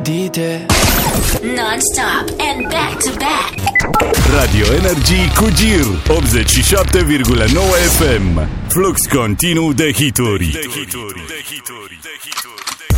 inedite, non-stop and back-to-back. Radio Energy cu Gir 87,9 FM. Flux continuu de hituri.